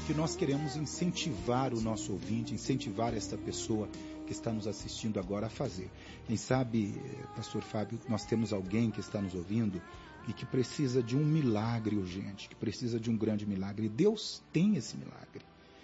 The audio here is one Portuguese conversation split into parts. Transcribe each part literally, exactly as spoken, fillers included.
que nós queremos incentivar o nosso ouvinte, incentivar esta pessoa que está nos assistindo agora a fazer. Quem sabe, pastor Fábio, nós temos alguém que está nos ouvindo e que precisa de um milagre urgente, que precisa de um grande milagre. E Deus tem esse milagre.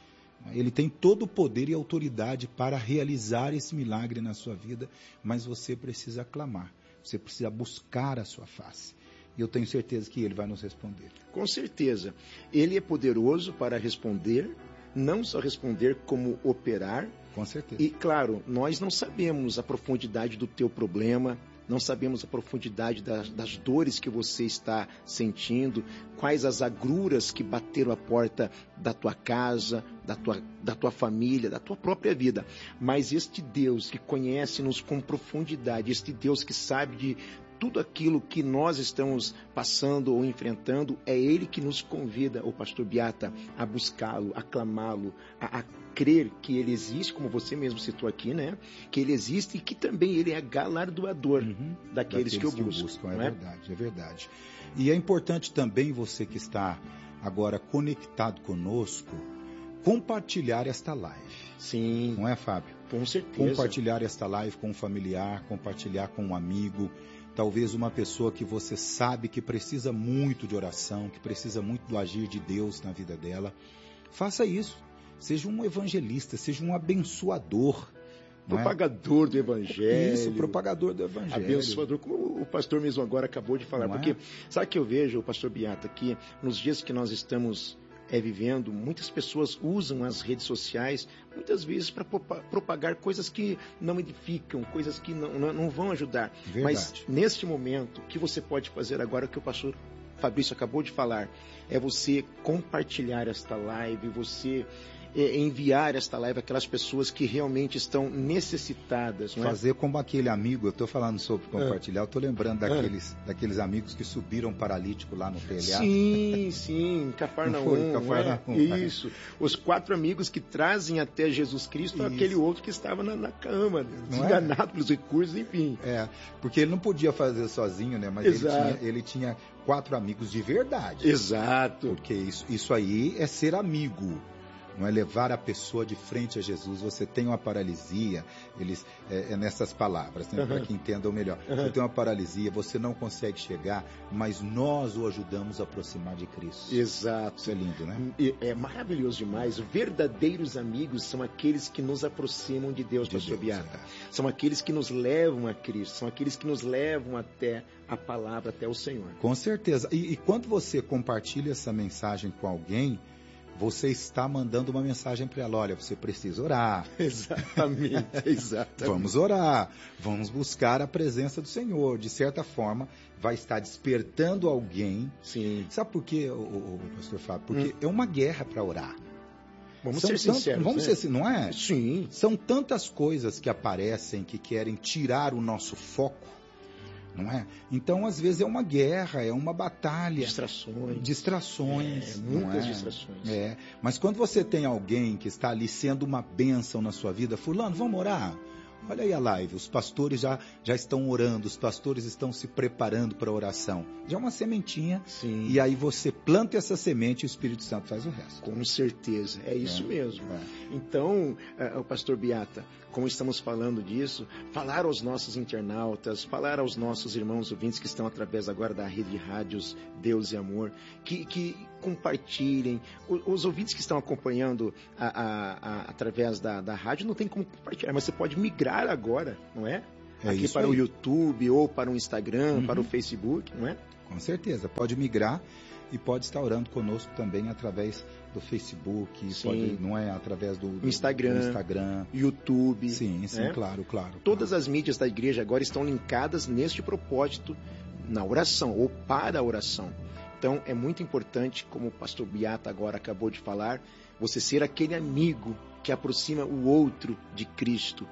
Ele tem todo o poder e autoridade para realizar esse milagre na sua vida, mas você precisa clamar, você precisa buscar a sua face. E eu tenho certeza que Ele vai nos responder. Com certeza. Ele é poderoso para responder, não só responder, como operar. Com certeza. E, claro, nós não sabemos a profundidade do teu problema, não sabemos a profundidade das, das dores que você está sentindo, quais as agruras que bateram a porta da tua casa, da tua, da tua família, da tua própria vida. Mas este Deus que conhece-nos com profundidade, este Deus que sabe de tudo aquilo que nós estamos passando ou enfrentando, é Ele que nos convida, o pastor Beata, a buscá-lo, a clamá-lo, a, a crer que Ele existe, como você mesmo citou aqui, né? Que Ele existe e que também Ele é galardoador uhum, daqueles, daqueles que o buscam. Que o buscam é, é verdade, é verdade. E é importante também você que está agora conectado conosco, compartilhar esta live. Sim. Não é, Fábio? Com certeza. Compartilhar esta live com um familiar, compartilhar com um amigo, talvez uma pessoa que você sabe que precisa muito de oração, que precisa muito do agir de Deus na vida dela. Faça isso. Seja um evangelista, seja um abençoador. Propagador é? do evangelho. Isso, propagador do evangelho. Abençoador, como o pastor mesmo agora acabou de falar. Não porque, é? Sabe o que eu vejo, o pastor Beata, que nos dias que nós estamos é, vivendo, muitas pessoas usam as redes sociais, muitas vezes para propagar coisas que não edificam, coisas que não, não, não vão ajudar. Verdade. Mas, neste momento, o que você pode fazer agora, que o pastor Fabrício acabou de falar, é você compartilhar esta live, você é, enviar esta live àquelas pessoas que realmente estão necessitadas. Não é? Fazer como aquele amigo, eu estou falando sobre compartilhar, eu estou lembrando daqueles, é. daqueles amigos que subiram paralítico lá no telhado. Sim, sim, Cafarnaum. Cafarnaum é? Isso, os quatro amigos que trazem até Jesus Cristo Isso. aquele outro que estava na, na cama, desenganado é? pelos recursos, enfim. É, porque ele não podia fazer sozinho, né? Mas ele tinha, ele tinha quatro amigos de verdade. Exato. Porque isso, isso aí é ser amigo. Não é levar a pessoa de frente a Jesus. Você tem uma paralisia, eles, é, é nessas palavras, né, uhum. para que entendam melhor. Uhum. Você tem uma paralisia, você não consegue chegar, mas nós o ajudamos a aproximar de Cristo. Exato. Isso é lindo, né? É maravilhoso demais. Verdadeiros amigos são aqueles que nos aproximam de Deus, de pastor Deus, Beata. É. São aqueles que nos levam a Cristo, são aqueles que nos levam até a palavra, até o Senhor. Com certeza. E, e quando você compartilha essa mensagem com alguém, você está mandando uma mensagem para ela, olha, você precisa orar. Exatamente, exatamente. Vamos orar, vamos buscar a presença do Senhor. De certa forma, vai estar despertando alguém. Sim. Sabe por quê, o, o, o pastor Fábio? Porque hum. é uma guerra para orar. Vamos São ser tanto, sinceros, Vamos né? ser assim, não é? Sim. São tantas coisas que aparecem que querem tirar o nosso foco. Não é? Então, às vezes, é uma guerra, é uma batalha. Distrações. Distrações. É, muitas é? distrações. É. Mas quando você tem alguém que está ali sendo uma bênção na sua vida, fulano, vamos orar? Olha aí a live, os pastores já, já estão orando, os pastores estão se preparando para a oração. Já é uma sementinha. Sim. E aí você planta essa semente e o Espírito Santo faz o resto. Com certeza, é isso é, mesmo. É. Então, uh, o pastor Beata, como estamos falando disso, falar aos nossos internautas, falar aos nossos irmãos ouvintes que estão através agora da rede de rádios Deus e Amor, que, que compartilhem. O, os ouvintes que estão acompanhando a, a, a, através da, da rádio não tem como compartilhar, mas você pode migrar agora, não é? É Aqui para aí. O YouTube ou para o Instagram, uhum. para o Facebook, não é? Com certeza, pode migrar e pode estar orando conosco também através do Facebook, sim. pode, não é? Através do, do, Instagram, do Instagram, YouTube. Sim, sim, né? claro, claro. Todas claro. as mídias da igreja agora estão linkadas neste propósito, na oração ou para a oração. Então é muito importante, como o pastor Beata agora acabou de falar, você ser aquele amigo que aproxima o outro de Cristo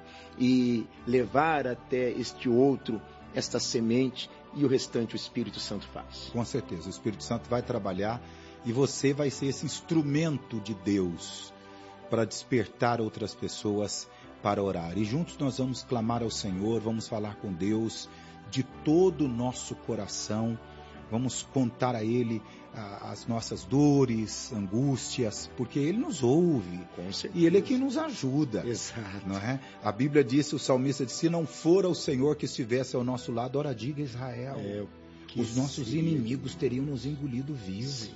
e levar até este outro esta semente e o restante o Espírito Santo faz. Com certeza, o Espírito Santo vai trabalhar e você vai ser esse instrumento de Deus para despertar outras pessoas para orar. E juntos nós vamos clamar ao Senhor, vamos falar com Deus de todo o nosso coração, vamos contar a Ele ah, as nossas dores, angústias, porque Ele nos ouve. Com certeza. E Ele é quem nos ajuda. Exato. Não é? A Bíblia disse, o salmista disse, se não fora o Senhor que estivesse ao nosso lado, ora diga Israel. É, os nossos sim. inimigos teriam nos engolido vivos.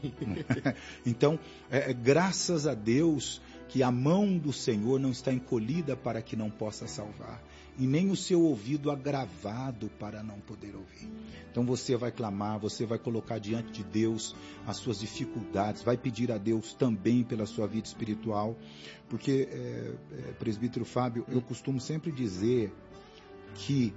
Então, é, graças a Deus que a mão do Senhor não está encolhida para que não possa salvar, e nem o seu ouvido agravado para não poder ouvir. Então você vai clamar, você vai colocar diante de Deus as suas dificuldades, vai pedir a Deus também pela sua vida espiritual, porque, é, é, presbítero Fábio, eu costumo sempre dizer que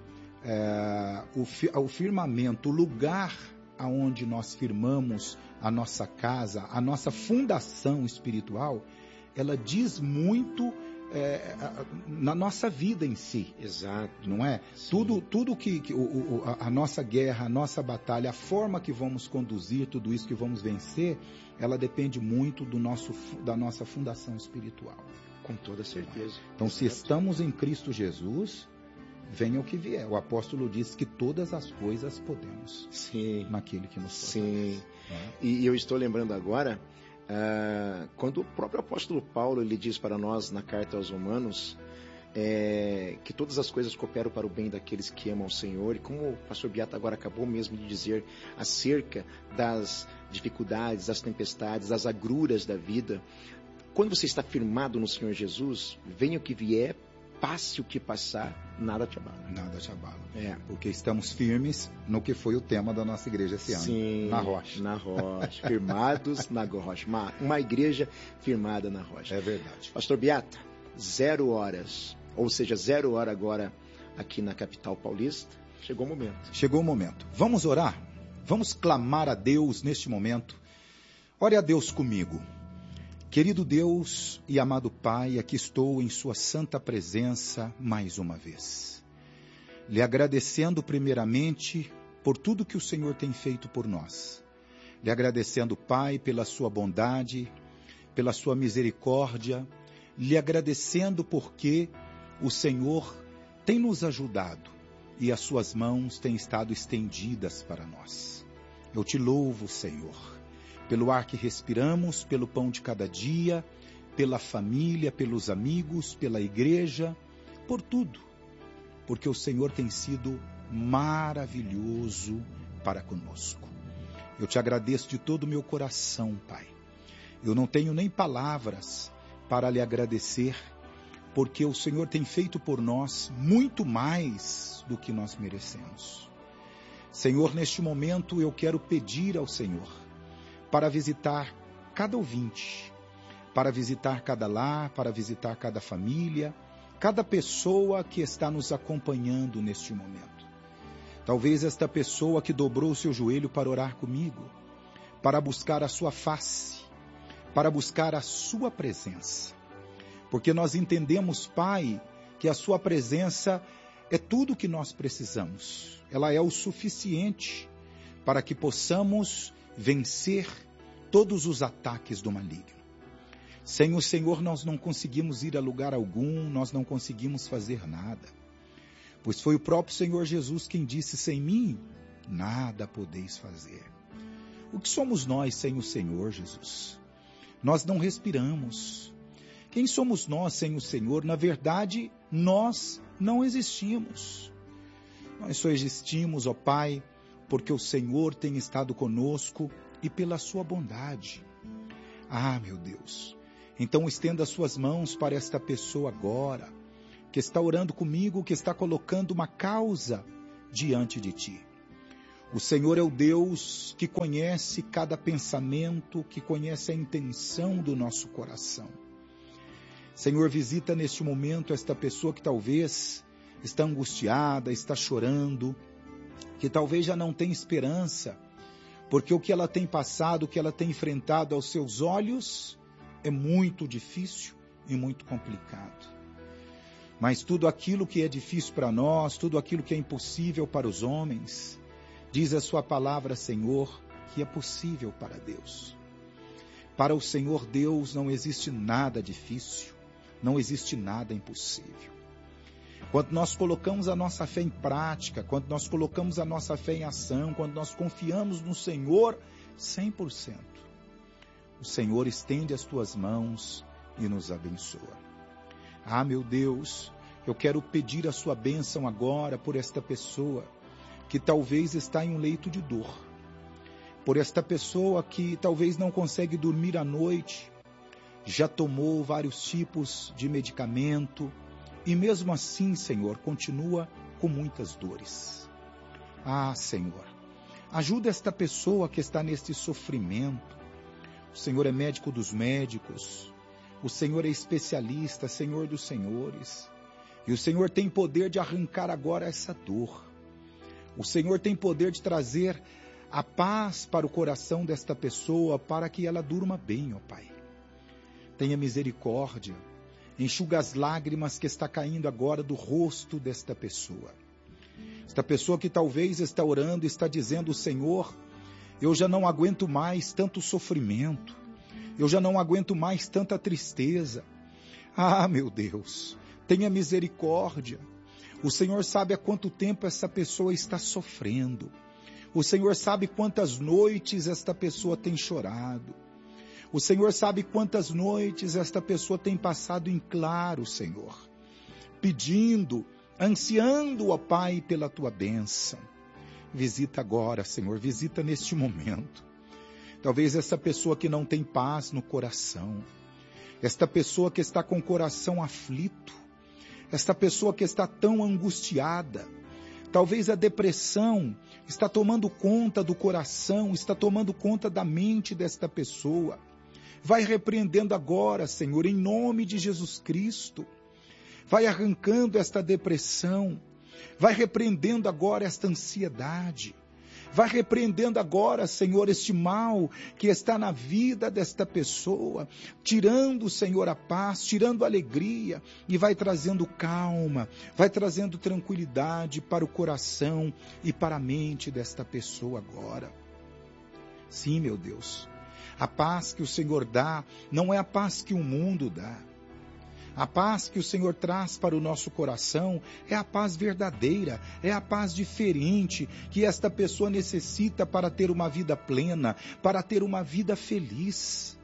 é, o, o firmamento, o lugar aonde nós firmamos a nossa casa, a nossa fundação espiritual, ela diz muito é, na nossa vida em si. Exato. Não é? Sim. Tudo, tudo que, que o, o, a, a nossa guerra, a nossa batalha, a forma que vamos conduzir, tudo isso que vamos vencer, ela depende muito do nosso, da nossa fundação espiritual. Com toda certeza. Então, Exato. Se estamos em Cristo Jesus, venha o que vier. O apóstolo diz que todas as coisas podemos. Sim. Naquele que nos Sim. É. E eu estou lembrando agora, Uh, quando o próprio apóstolo Paulo ele diz para nós na carta aos Romanos é, que todas as coisas cooperam para o bem daqueles que amam o Senhor, e como o pastor Beato agora acabou mesmo de dizer acerca das dificuldades, das tempestades, das agruras da vida, quando você está firmado no Senhor Jesus, venha o que vier, passe o que passar, nada te abala. Nada te abala. É. Porque estamos firmes no que foi o tema da nossa igreja esse ano. Sim, na rocha. Na rocha. Firmados na rocha. Uma, uma igreja firmada na rocha. É verdade. Pastor Beata, zero horas, ou seja, zero hora agora aqui na capital paulista. Chegou o momento. Chegou o momento. Vamos orar? Vamos clamar a Deus neste momento. Ore a Deus comigo. Querido Deus e amado Pai, aqui estou em sua santa presença mais uma vez. Lhe agradecendo primeiramente por tudo que o Senhor tem feito por nós. Lhe agradecendo, Pai, pela sua bondade, pela sua misericórdia. Lhe agradecendo porque o Senhor tem nos ajudado e as suas mãos têm estado estendidas para nós. Eu te louvo, Senhor, pelo ar que respiramos, pelo pão de cada dia, pela família, pelos amigos, pela igreja, por tudo, porque o Senhor tem sido maravilhoso para conosco. Eu te agradeço de todo o meu coração, Pai. Eu não tenho nem palavras para lhe agradecer, porque o Senhor tem feito por nós muito mais do que nós merecemos. Senhor, neste momento eu quero pedir ao Senhor para visitar cada ouvinte, para visitar cada lar, para visitar cada família, cada pessoa que está nos acompanhando neste momento. Talvez esta pessoa que dobrou o seu joelho para orar comigo, para buscar a sua face, para buscar a sua presença. Porque nós entendemos, Pai, que a sua presença é tudo o que nós precisamos. Ela é o suficiente para que possamos vencer todos os ataques do maligno. Sem o Senhor nós não conseguimos ir a lugar algum, nós não conseguimos fazer nada. Pois foi o próprio Senhor Jesus quem disse, sem mim, nada podeis fazer. O que somos nós sem o Senhor, Jesus? Nós não respiramos. Quem somos nós sem o Senhor? Na verdade, nós não existimos. Nós só existimos, ó Pai, porque o Senhor tem estado conosco e pela sua bondade. Ah, meu Deus, então estenda as suas mãos para esta pessoa agora, que está orando comigo, que está colocando uma causa diante de ti. O Senhor é o Deus que conhece cada pensamento, que conhece a intenção do nosso coração. Senhor, visita neste momento esta pessoa que talvez está angustiada, está chorando, que talvez já não tem esperança, porque o que ela tem passado, o que ela tem enfrentado aos seus olhos é muito difícil e muito complicado. Mas tudo aquilo que é difícil para nós, tudo aquilo que é impossível para os homens, diz a sua palavra, Senhor, que é possível para Deus. Para o Senhor Deus não existe nada difícil, não existe nada impossível. quando nós colocamos a nossa fé em prática, quando nós colocamos a nossa fé em ação, quando nós confiamos no Senhor cem por cento, o Senhor estende as tuas mãos e nos abençoa. Ah, meu Deus, eu quero pedir a sua bênção agora por esta pessoa que talvez está em um leito de dor, por esta pessoa que talvez não consegue dormir à noite, já tomou vários tipos de medicamento, e mesmo assim, Senhor, continua com muitas dores. Ah, Senhor, ajuda esta pessoa que está neste sofrimento. O Senhor é médico dos médicos, o Senhor é especialista, Senhor dos senhores, e o Senhor tem poder de arrancar agora essa dor. O Senhor tem poder de trazer a paz para o coração desta pessoa, para que ela durma bem, ó Pai. Tenha misericórdia, enxuga as lágrimas que está caindo agora do rosto desta pessoa. Esta pessoa que talvez está orando, está dizendo: Senhor, eu já não aguento mais tanto sofrimento, eu já não aguento mais tanta tristeza. Ah, meu Deus, tenha misericórdia. O Senhor sabe há quanto tempo essa pessoa está sofrendo. O Senhor sabe quantas noites esta pessoa tem chorado. O Senhor sabe quantas noites esta pessoa tem passado em claro, Senhor, pedindo, ansiando, ó Pai, pela tua bênção. Visita agora, Senhor, visita neste momento. Talvez essa pessoa que não tem paz no coração, esta pessoa que está com o coração aflito, esta pessoa que está tão angustiada, talvez a depressão está tomando conta do coração, está tomando conta da mente desta pessoa. Vai repreendendo agora, Senhor, em nome de Jesus Cristo. Vai arrancando esta depressão. Vai repreendendo agora esta ansiedade. Vai repreendendo agora, Senhor, este mal que está na vida desta pessoa. Tirando, Senhor, a paz, tirando a alegria. E vai trazendo calma, vai trazendo tranquilidade para o coração e para a mente desta pessoa agora. Sim, meu Deus. A paz que o Senhor dá não é a paz que o mundo dá. A paz que o Senhor traz para o nosso coração é a paz verdadeira, é a paz diferente que esta pessoa necessita para ter uma vida plena, para ter uma vida feliz.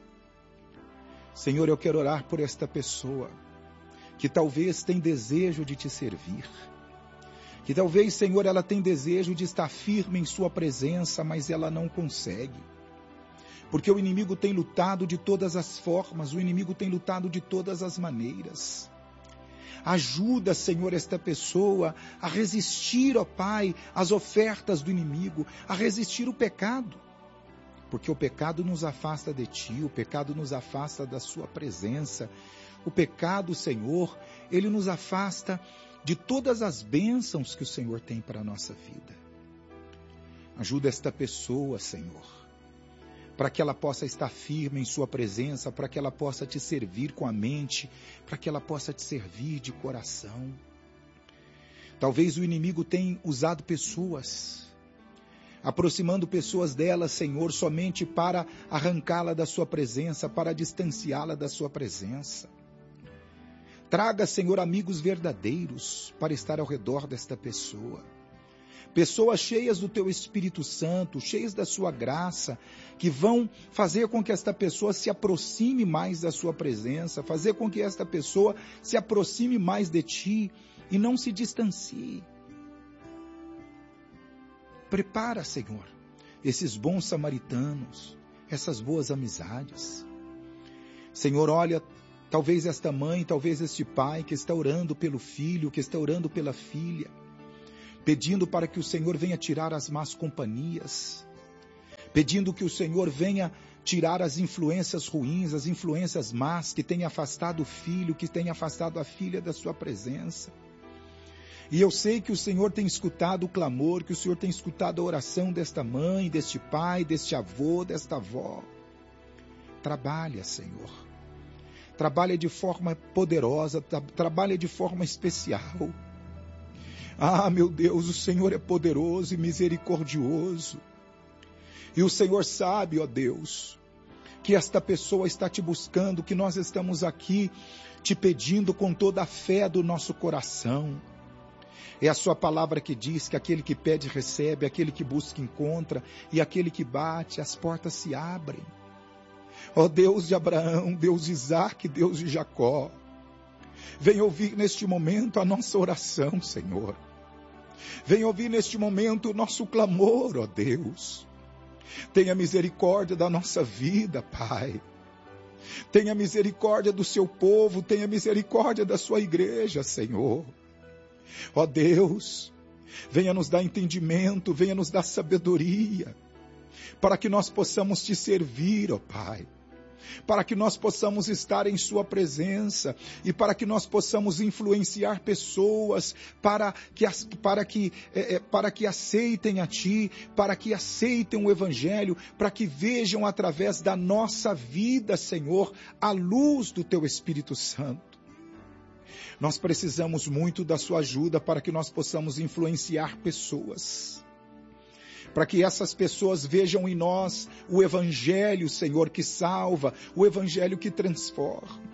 Senhor, eu quero orar por esta pessoa que talvez tem desejo de te servir, que talvez, Senhor, ela tem desejo de estar firme em sua presença, mas ela não consegue. Porque o inimigo tem lutado de todas as formas, o inimigo tem lutado de todas as maneiras. Ajuda, Senhor, esta pessoa a resistir, ó Pai, às ofertas do inimigo, a resistir o pecado. Porque o pecado nos afasta de Ti, o pecado nos afasta da Sua presença. O pecado, Senhor, ele nos afasta de todas as bênçãos que o Senhor tem para a nossa vida. Ajuda esta pessoa, Senhor, para que ela possa estar firme em sua presença, para que ela possa te servir com a mente, para que ela possa te servir de coração. Talvez o inimigo tenha usado pessoas, aproximando pessoas dela, Senhor, somente para arrancá-la da sua presença, para distanciá-la da sua presença. Traga, Senhor, amigos verdadeiros para estar ao redor desta pessoa. Pessoas cheias do Teu Espírito Santo, cheias da Sua graça, que vão fazer com que esta pessoa se aproxime mais da Sua presença, fazer com que esta pessoa se aproxime mais de Ti e não se distancie. Prepara, Senhor, esses bons samaritanos, essas boas amizades. Senhor, olha, talvez esta mãe, talvez este pai que está orando pelo filho, que está orando pela filha, pedindo para que o Senhor venha tirar as más companhias, pedindo que o Senhor venha tirar as influências ruins, as influências más que têm afastado o filho, que têm afastado a filha da sua presença. E eu sei que o Senhor tem escutado o clamor, que o Senhor tem escutado a oração desta mãe, deste pai, deste avô, desta avó. Trabalha, Senhor. Trabalha de forma poderosa, tra- trabalha de forma especial. Ah, meu Deus, o Senhor é poderoso e misericordioso. E o Senhor sabe, ó Deus, que esta pessoa está te buscando, que nós estamos aqui te pedindo com toda a fé do nosso coração. É a sua palavra que diz que aquele que pede recebe, aquele que busca encontra, e aquele que bate, as portas se abrem. Ó Deus de Abraão, Deus de Isaque, Deus de Jacó, vem ouvir neste momento a nossa oração, Senhor. Vem ouvir neste momento o nosso clamor, ó Deus. Tenha misericórdia da nossa vida, Pai. Tenha misericórdia do seu povo, tenha misericórdia da sua igreja, Senhor. Ó Deus, venha nos dar entendimento, venha nos dar sabedoria, para que nós possamos te servir, ó Pai. Para que nós possamos estar em sua presença e para que nós possamos influenciar pessoas para que, para que, é, para que aceitem a Ti, para que aceitem o Evangelho, para que vejam através da nossa vida, Senhor, a luz do Teu Espírito Santo. Nós precisamos muito da sua ajuda para que nós possamos influenciar pessoas. Para que essas pessoas vejam em nós o Evangelho, Senhor, que salva, o Evangelho que transforma.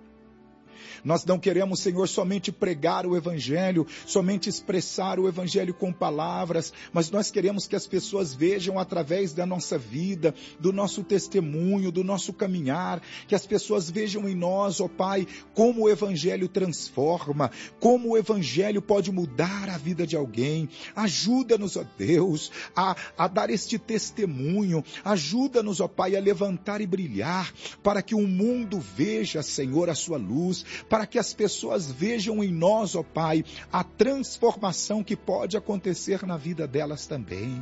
Nós não queremos, Senhor, somente pregar o Evangelho, somente expressar o Evangelho com palavras, mas nós queremos que as pessoas vejam através da nossa vida, do nosso testemunho, do nosso caminhar, que as pessoas vejam em nós, ó Pai, como o Evangelho transforma, como o Evangelho pode mudar a vida de alguém. Ajuda-nos, ó Deus, a, a dar este testemunho, ajuda-nos, ó Pai, a levantar e brilhar, para que o mundo veja, Senhor, a sua luz, para que as pessoas vejam em nós, ó Pai, a transformação que pode acontecer na vida delas também.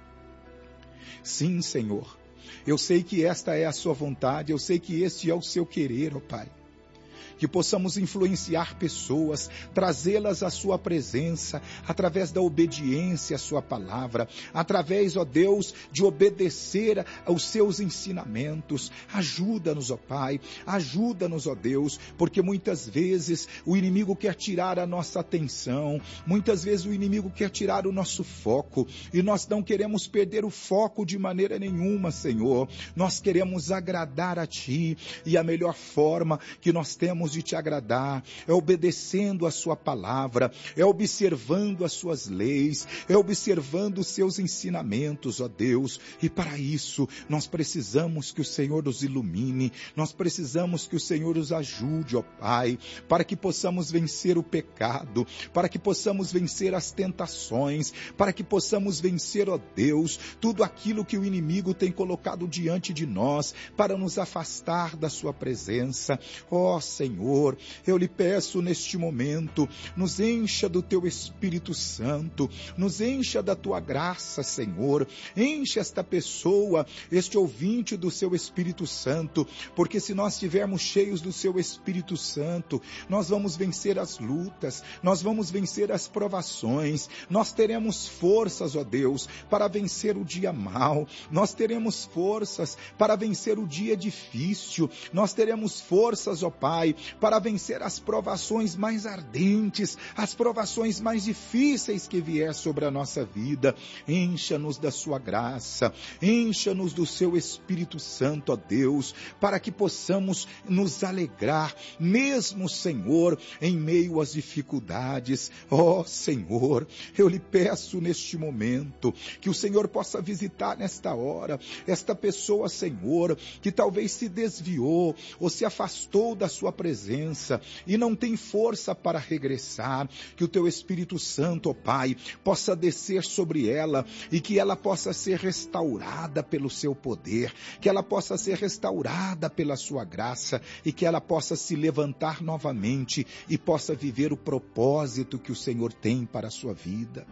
Sim, Senhor, eu sei que esta é a sua vontade, eu sei que este é o seu querer, ó Pai. Que possamos influenciar pessoas, trazê-las à sua presença, através da obediência à sua palavra, através, ó Deus, de obedecer aos seus ensinamentos. Ajuda-nos, ó Pai, ajuda-nos, ó Deus, porque muitas vezes o inimigo quer tirar a nossa atenção, muitas vezes o inimigo quer tirar o nosso foco, e nós não queremos perder o foco de maneira nenhuma, Senhor. Nós queremos agradar a Ti, e a melhor forma que nós temos de te agradar é obedecendo a sua palavra, é observando as suas leis, é observando os seus ensinamentos, ó Deus. E para isso nós precisamos que o Senhor nos ilumine, nós precisamos que o Senhor nos ajude, ó Pai, para que possamos vencer o pecado, para que possamos vencer as tentações, para que possamos vencer, ó Deus, tudo aquilo que o inimigo tem colocado diante de nós para nos afastar da sua presença. Ó Senhor, Senhor, eu lhe peço neste momento, nos encha do teu Espírito Santo, nos encha da tua graça, Senhor, enche esta pessoa, este ouvinte do seu Espírito Santo, porque se nós estivermos cheios do seu Espírito Santo, nós vamos vencer as lutas, nós vamos vencer as provações, nós teremos forças, ó Deus, para vencer o dia mau, nós teremos forças para vencer o dia difícil, nós teremos forças, ó Pai, para vencer as provações mais ardentes, as provações mais difíceis que vier sobre a nossa vida. Encha-nos da sua graça, encha-nos do seu Espírito Santo, ó Deus, para que possamos nos alegrar, mesmo, Senhor, em meio às dificuldades. Ó Senhor, eu lhe peço neste momento, que o Senhor possa visitar nesta hora, esta pessoa, Senhor, que talvez se desviou, ou se afastou da sua presença, e não tem força para regressar, que o teu Espírito Santo, ó Pai, possa descer sobre ela, e que ela possa ser restaurada pelo seu poder, que ela possa ser restaurada pela sua graça, e que ela possa se levantar novamente, e possa viver o propósito que o Senhor tem para a sua vida.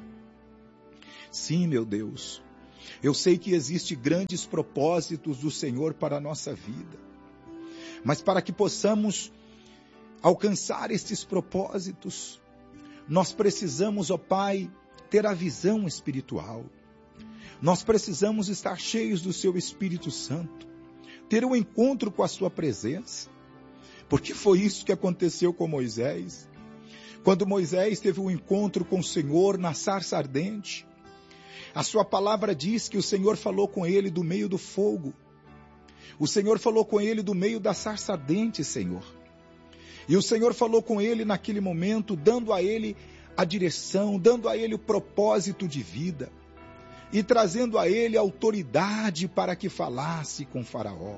Sim, meu Deus, eu sei que existem grandes propósitos do Senhor para a nossa vida, mas para que possamos alcançar estes propósitos, nós precisamos, ó Pai, ter a visão espiritual. Nós precisamos estar cheios do seu Espírito Santo, ter um encontro com a sua presença, porque foi isso que aconteceu com Moisés. Quando Moisés teve um encontro com o Senhor na sarça ardente, a sua palavra diz que o Senhor falou com ele do meio do fogo. O Senhor falou com ele do meio da sarça ardente, Senhor. E o Senhor falou com ele naquele momento, dando a ele a direção, dando a ele o propósito de vida e trazendo a ele a autoridade para que falasse com Faraó.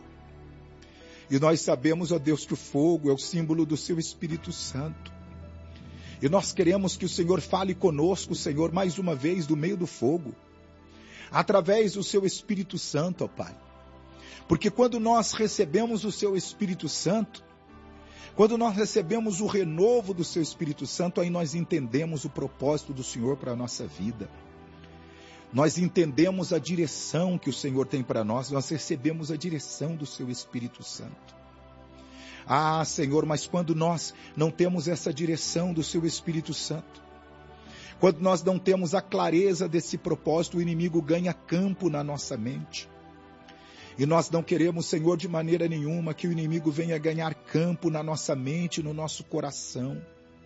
E nós sabemos, ó Deus, que o fogo é o símbolo do seu Espírito Santo. E nós queremos que o Senhor fale conosco, Senhor, mais uma vez do meio do fogo, através do seu Espírito Santo, ó Pai. Porque quando nós recebemos o seu Espírito Santo, quando nós recebemos o renovo do seu Espírito Santo, aí nós entendemos o propósito do Senhor para a nossa vida. Nós entendemos a direção que o Senhor tem para nós, nós recebemos a direção do seu Espírito Santo. Ah, Senhor, mas quando nós não temos essa direção do seu Espírito Santo, quando nós não temos a clareza desse propósito, o inimigo ganha campo na nossa mente. E nós não queremos, Senhor, de maneira nenhuma que o inimigo venha ganhar campo na nossa mente, no nosso coração.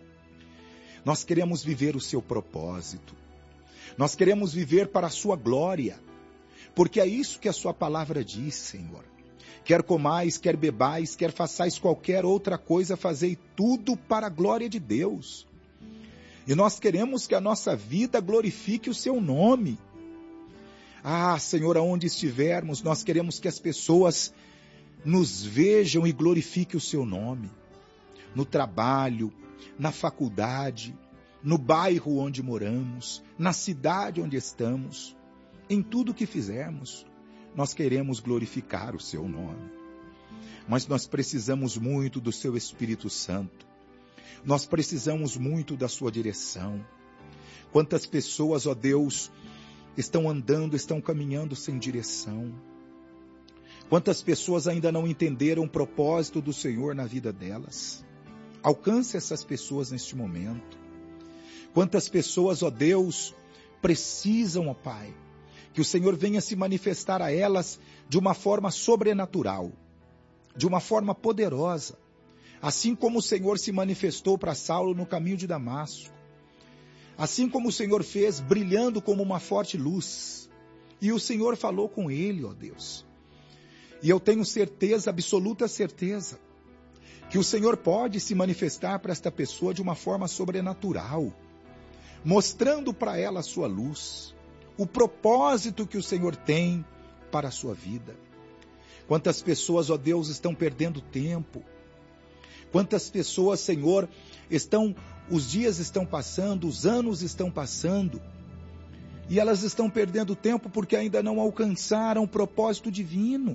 Nós queremos viver o seu propósito. Nós queremos viver para a sua glória. Porque é isso que a sua palavra diz, Senhor. Quer comais, quer bebais, quer façais qualquer outra coisa, fazei tudo para a glória de Deus. E nós queremos que a nossa vida glorifique o seu nome. Ah, Senhor, aonde estivermos, nós queremos que as pessoas nos vejam e glorifiquem o seu nome. No trabalho, na faculdade, no bairro onde moramos, na cidade onde estamos, em tudo que fizermos, nós queremos glorificar o seu nome. Mas nós precisamos muito do seu Espírito Santo. Nós precisamos muito da sua direção. Quantas pessoas, ó Deus, estão andando, estão caminhando sem direção. Quantas pessoas ainda não entenderam o propósito do Senhor na vida delas. Alcance essas pessoas neste momento. Quantas pessoas, ó Deus, precisam, ó Pai, que o Senhor venha se manifestar a elas de uma forma sobrenatural, de uma forma poderosa, assim como o Senhor se manifestou para Saulo no caminho de Damasco. Assim como o Senhor fez, brilhando como uma forte luz. E o Senhor falou com ele, ó Deus. E eu tenho certeza, absoluta certeza, que o Senhor pode se manifestar para esta pessoa de uma forma sobrenatural, mostrando para ela a sua luz, o propósito que o Senhor tem para a sua vida. Quantas pessoas, ó Deus, estão perdendo tempo. Quantas pessoas, Senhor, estão... Os dias estão passando, os anos estão passando, e elas estão perdendo tempo porque ainda não alcançaram o propósito divino.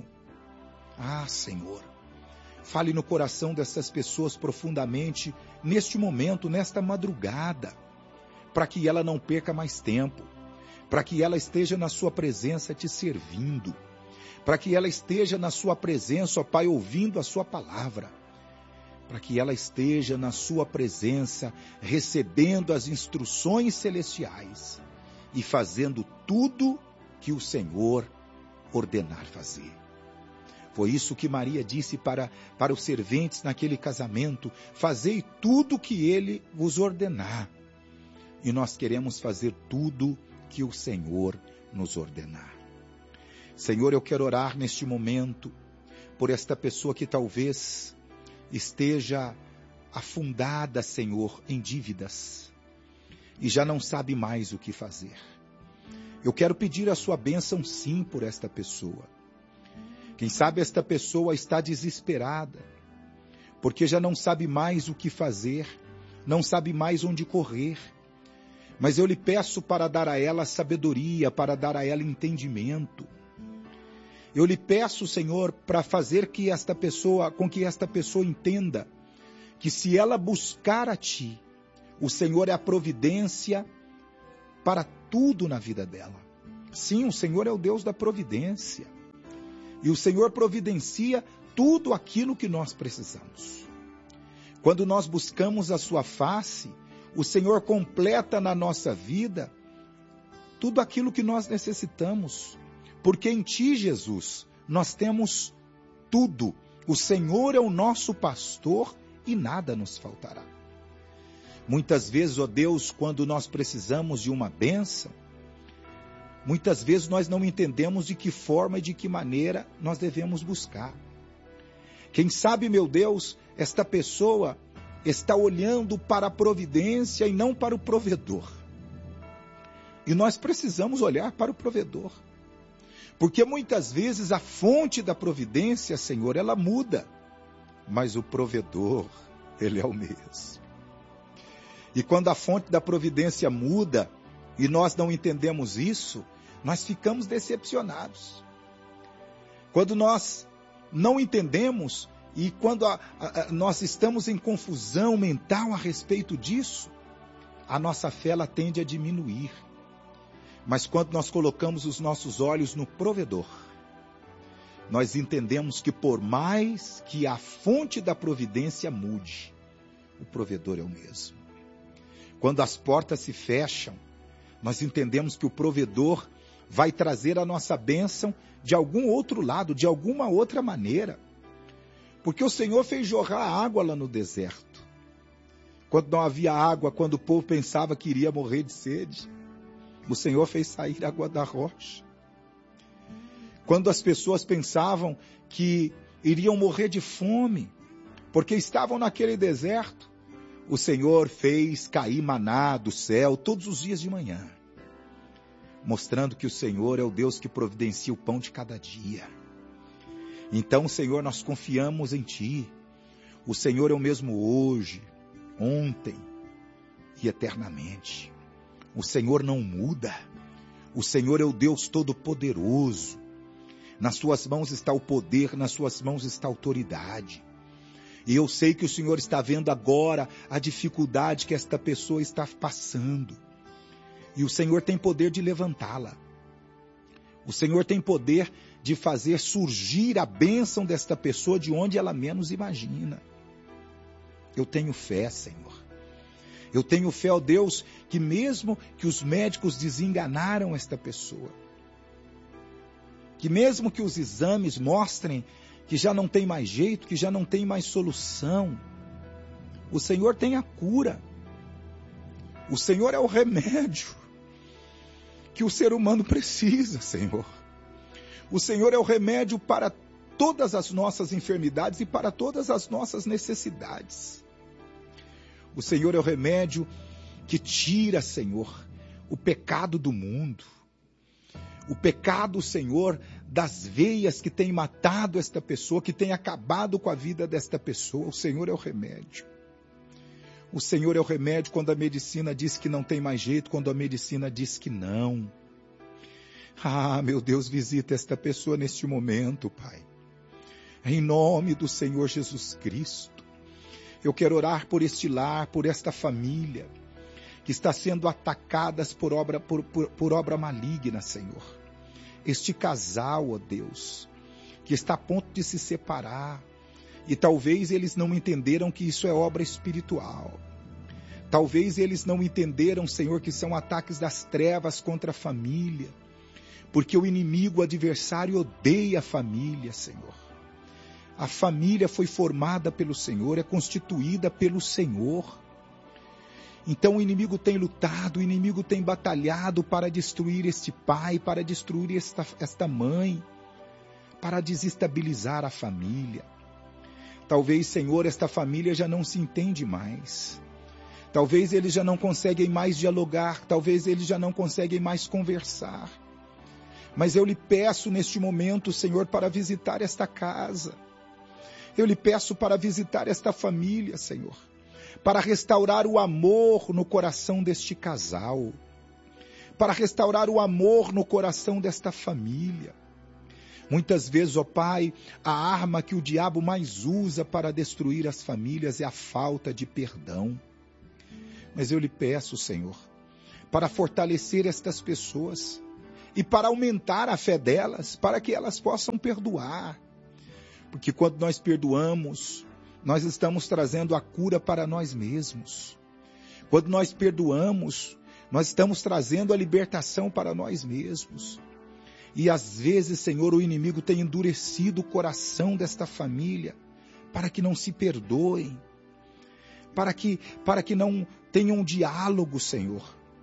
Ah, Senhor, fale no coração dessas pessoas profundamente, neste momento, nesta madrugada, para que ela não perca mais tempo, para que ela esteja na sua presença te servindo, para que ela esteja na sua presença, ó Pai, ouvindo a sua palavra, para que ela esteja na sua presença, recebendo as instruções celestiais e fazendo tudo que o Senhor ordenar fazer. Foi isso que Maria disse para, para os serventes naquele casamento: fazei tudo que ele vos ordenar. E nós queremos fazer tudo que o Senhor nos ordenar. Senhor, eu quero orar neste momento por esta pessoa que talvez esteja afundada, Senhor, em dívidas e já não sabe mais o que fazer. Eu quero pedir a sua bênção, sim, por esta pessoa. Quem sabe esta pessoa está desesperada, porque já não sabe mais o que fazer, não sabe mais onde correr. Mas eu lhe peço para dar a ela sabedoria, para dar a ela entendimento. Eu lhe peço, Senhor, para fazer que esta pessoa, com que esta pessoa entenda que se ela buscar a Ti, o Senhor é a providência para tudo na vida dela. Sim, o Senhor é o Deus da providência. E o Senhor providencia tudo aquilo que nós precisamos. Quando nós buscamos a sua face, o Senhor completa na nossa vida tudo aquilo que nós necessitamos. Porque em Ti, Jesus, nós temos tudo. O Senhor é o nosso pastor e nada nos faltará. Muitas vezes, ó Deus, quando nós precisamos de uma bênção, muitas vezes nós não entendemos de que forma e de que maneira nós devemos buscar. Quem sabe, meu Deus, esta pessoa está olhando para a providência e não para o provedor. E nós precisamos olhar para o provedor. Porque muitas vezes a fonte da providência, Senhor, ela muda. Mas o provedor, ele é o mesmo. E quando a fonte da providência muda, e nós não entendemos isso, nós ficamos decepcionados. Quando nós não entendemos, e quando a, a, a, nós estamos em confusão mental a respeito disso, a nossa fé ela tende a diminuir. Mas quando nós colocamos os nossos olhos no provedor, nós entendemos que por mais que a fonte da providência mude, o provedor é o mesmo. Quando as portas se fecham, nós entendemos que o provedor vai trazer a nossa bênção de algum outro lado, de alguma outra maneira. Porque o Senhor fez jorrar água lá no deserto. Quando não havia água, quando o povo pensava que iria morrer de sede, o Senhor fez sair água da rocha. Quando as pessoas pensavam que iriam morrer de fome, porque estavam naquele deserto, o Senhor fez cair maná do céu todos os dias de manhã, mostrando que o Senhor é o Deus que providencia o pão de cada dia. Então, Senhor, nós confiamos em Ti. O Senhor é o mesmo hoje, ontem e eternamente. O Senhor não muda. O Senhor é o Deus Todo-Poderoso. Nas Suas mãos está o poder, nas Suas mãos está a autoridade. E eu sei que o Senhor está vendo agora a dificuldade que esta pessoa está passando. E o Senhor tem poder de levantá-la. O Senhor tem poder de fazer surgir a bênção desta pessoa de onde ela menos imagina. Eu tenho fé, Senhor. Eu tenho fé, ó Deus, que mesmo que os médicos desenganaram esta pessoa, que mesmo que os exames mostrem que já não tem mais jeito, que já não tem mais solução, o Senhor tem a cura. O Senhor é o remédio que o ser humano precisa, Senhor. O Senhor é o remédio para todas as nossas enfermidades e para todas as nossas necessidades. O Senhor é o remédio que tira, Senhor, o pecado do mundo. O pecado, Senhor, das veias que tem matado esta pessoa, que tem acabado com a vida desta pessoa. O Senhor é o remédio. O Senhor é o remédio quando a medicina diz que não tem mais jeito, quando a medicina diz que não. Ah, meu Deus, visita esta pessoa neste momento, Pai. Em nome do Senhor Jesus Cristo. Eu quero orar por este lar, por esta família, que está sendo atacadas por obra, por, por, por obra maligna, Senhor. Este casal, ó Deus, que está a ponto de se separar, e talvez eles não entenderam que isso é obra espiritual. Talvez eles não entenderam, Senhor, que são ataques das trevas contra a família, porque o inimigo, o adversário, odeia a família, Senhor. A família foi formada pelo Senhor, é constituída pelo Senhor. Então o inimigo tem lutado, o inimigo tem batalhado para destruir este pai, para destruir esta, esta mãe, para desestabilizar a família. Talvez, Senhor, esta família já não se entende mais. Talvez eles já não conseguem mais dialogar, talvez eles já não conseguem mais conversar. Mas eu lhe peço neste momento, Senhor, para visitar esta casa. Eu lhe peço para visitar esta família, Senhor, para restaurar o amor no coração deste casal, para restaurar o amor no coração desta família. Muitas vezes, ó Pai, a arma que o diabo mais usa para destruir as famílias é a falta de perdão. Mas eu lhe peço, Senhor, para fortalecer estas pessoas e para aumentar a fé delas, para que elas possam perdoar. Porque quando nós perdoamos, nós estamos trazendo a cura para nós mesmos. Quando nós perdoamos, nós estamos trazendo a libertação para nós mesmos. E às vezes, Senhor, o inimigo tem endurecido o coração desta família para que não se perdoem, para que, para que não tenham um diálogo, Senhor,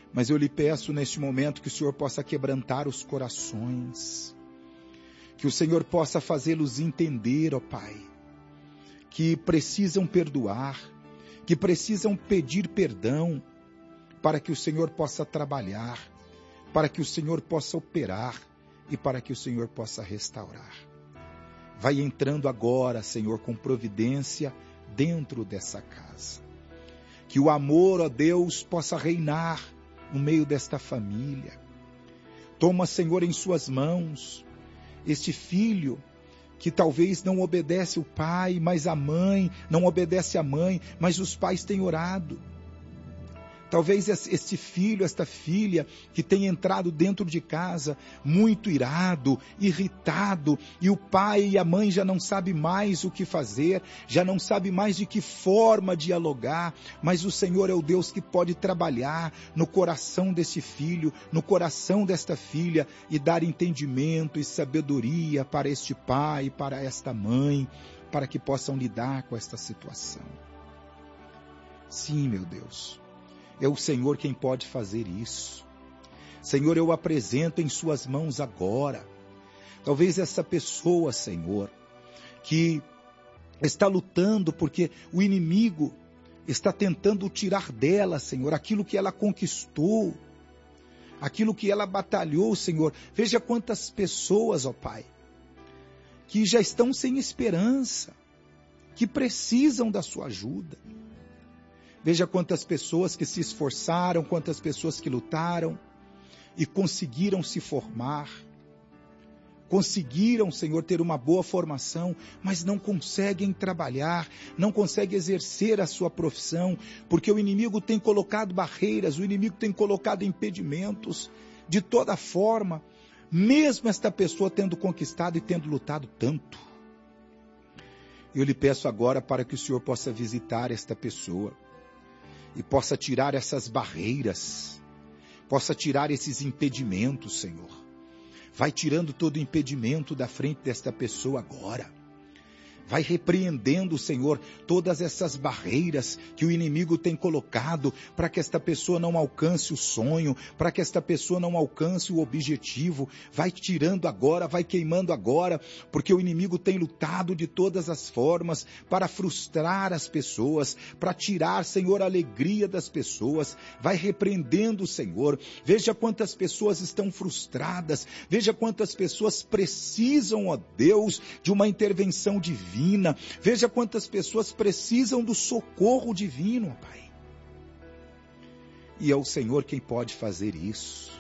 Mas eu lhe peço neste momento que o Senhor possa quebrantar os corações, que o Senhor possa fazê-los entender, ó Pai, que precisam perdoar, que precisam pedir perdão, para que o Senhor possa trabalhar, para que o Senhor possa operar e para que o Senhor possa restaurar. Vai entrando agora, Senhor, com providência dentro dessa casa. Que o amor, ó Deus, possa reinar no meio desta família. Toma, Senhor, em suas mãos este filho que talvez não obedece o pai, mas a mãe, não obedece a mãe, mas os pais têm orado. Talvez este filho, esta filha, que tem entrado dentro de casa muito irado, irritado, e o pai e a mãe já não sabem mais o que fazer, já não sabem mais de que forma dialogar, mas o Senhor é o Deus que pode trabalhar no coração desse filho, no coração desta filha, e dar entendimento e sabedoria para este pai e para esta mãe, para que possam lidar com esta situação. Sim, meu Deus. É o Senhor quem pode fazer isso. Senhor, eu apresento em suas mãos agora. Talvez essa pessoa, Senhor, que está lutando porque o inimigo está tentando tirar dela, Senhor, aquilo que ela conquistou, aquilo que ela batalhou, Senhor. Veja quantas pessoas, ó Pai, que já estão sem esperança, que precisam da sua ajuda. Veja quantas pessoas que se esforçaram, quantas pessoas que lutaram e conseguiram se formar. Conseguiram, Senhor, ter uma boa formação, mas não conseguem trabalhar, não conseguem exercer a sua profissão, porque o inimigo tem colocado barreiras, o inimigo tem colocado impedimentos de toda forma, mesmo esta pessoa tendo conquistado e tendo lutado tanto. Eu lhe peço agora para que o Senhor possa visitar esta pessoa e possa tirar essas barreiras, possa tirar esses impedimentos, Senhor. Vai tirando todo impedimento da frente desta pessoa agora. Vai repreendendo, Senhor, todas essas barreiras que o inimigo tem colocado para que esta pessoa não alcance o sonho, para que esta pessoa não alcance o objetivo. Vai tirando agora, vai queimando agora, porque o inimigo tem lutado de todas as formas para frustrar as pessoas, para tirar, Senhor, a alegria das pessoas. Vai repreendendo, Senhor. Veja quantas pessoas estão frustradas, veja quantas pessoas precisam, ó Deus, de uma intervenção divina. Veja quantas pessoas precisam do socorro divino, Pai. E é o Senhor quem pode fazer isso.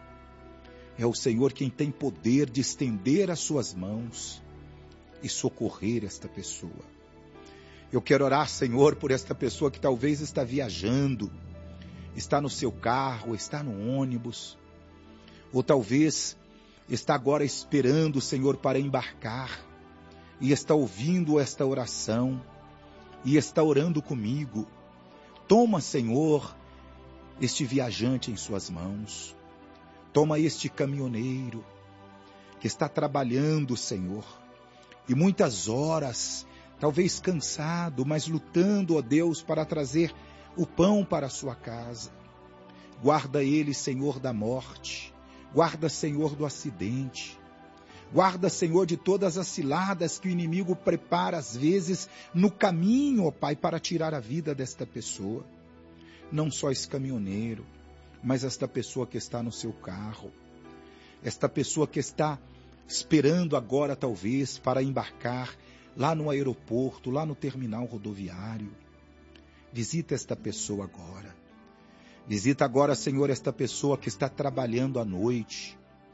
É o Senhor quem tem poder de estender as suas mãos e socorrer esta pessoa. Eu quero orar, Senhor, por esta pessoa que talvez está viajando, está no seu carro, está no ônibus, ou talvez está agora esperando, Senhor, para embarcar, e está ouvindo esta oração, e está orando comigo. Toma, Senhor, este viajante em suas mãos. Toma este caminhoneiro, que está trabalhando, Senhor, e muitas horas, talvez cansado, mas lutando, ó Deus, para trazer o pão para a sua casa. Guarda ele, Senhor, da morte. Guarda, Senhor, do acidente. Guarda, Senhor, de todas as ciladas que o inimigo prepara, às vezes, no caminho, ó Pai, para tirar a vida desta pessoa. Não só esse caminhoneiro, mas esta pessoa que está no seu carro. Esta pessoa que está esperando agora, talvez, para embarcar lá no aeroporto, lá no terminal rodoviário. Visita esta pessoa agora. Visita agora, Senhor, esta pessoa que está trabalhando à noite.